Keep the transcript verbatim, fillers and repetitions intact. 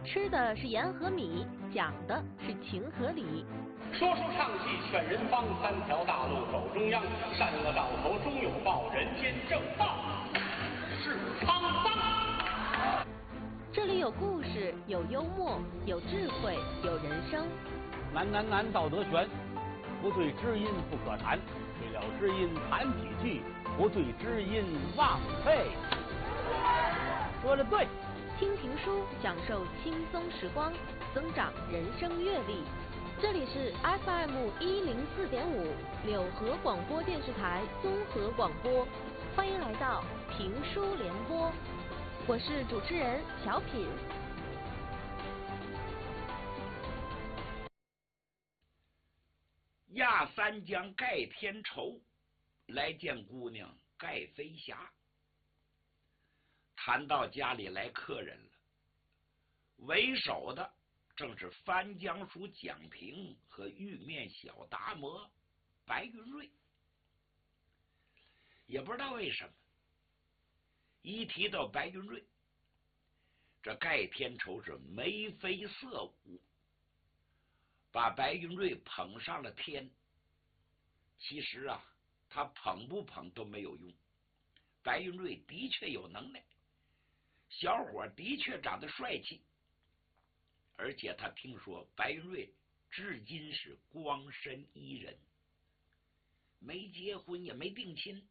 吃的是盐和米，讲的是情和理。 说书唱戏劝人方，三条大路走中央，善恶到头终有报，人间正道是沧桑。 这里有故事，有幽默，有智慧，有人生。 难难难，道德悬，不对知音不可谈，对了知音谈几句，不对知音枉费。说的对。 听评书，享受轻松时光，增长人生阅历。这里是 F M 一零四点五柳河广播电视台综合广播，欢迎来到评书联播，我是主持人小品。 压三江盖天仇，来见姑娘盖飞霞。谈到家里来客人了，为首的正是翻江署蒋平和玉面小达摩白云瑞。也不知道为什么，一提到白云瑞，这盖天仇是眉飞色舞，把白云瑞捧上了天。其实啊，他捧不捧都没有用，白云瑞的确有能耐，小伙的确长得帅气，而且他听说白云瑞至今是光身一人，没结婚也没定亲，